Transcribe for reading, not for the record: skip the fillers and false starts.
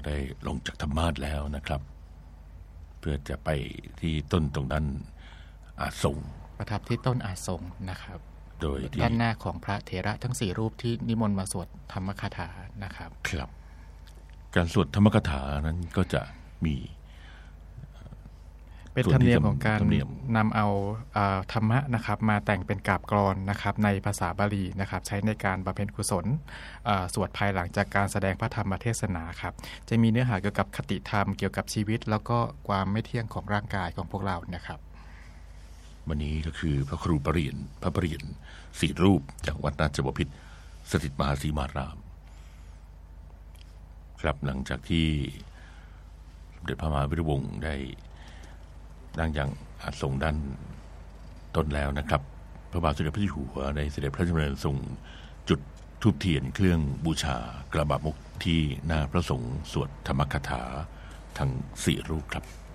ได้ลงจากธรรมาสน์แล้วนะครับเพื่อจะไปที่ต้นตรงนั้นอาสงประทับที่ต้นอาสงนะครับโดยด้านหน้าของพระเถระทั้ง4รูปที่นิมนต์มาสวดธรรมคาถานะครับครับการสวดธรรมคาถานั้นก็จะมีเป็นธรรมเนียมของการนำเอาธรรมะนะครับมาแต่งเป็นกาบกลอนนะครับในภาษาบาลีนะครับใช้ในการบำเพ็ญกุศลสวดภายหลังจากการแสดงพระธรรมเทศนาครับจะมีเนื้อหาเกี่ยวกับคติธรรมเกี่ยวกับชีวิตแล้วก็ความไม่เที่ยงของร่างกายของพวกเรานะครับวันนี้ก็คือพระครูปรริยนต์พระปรริยนต์4 รูปจากวัดราชบพิตรสถิตมหาสีมารามครับหลังจากที่สมเด็จพระมหาวิรุฬวงศ์ได้นั่งอย่างอาสงด้านต้นแล้วนะครับพระบาทสมเด็จพระเจ้าอยู่หัวได้เสด็จพระราชดำเนินทรงจุดธูปเทียนเครื่องบูชากระบะมุกที่หน้าพระสงฆ์สวดธรรมคาถาทั้ง4 รูปครับ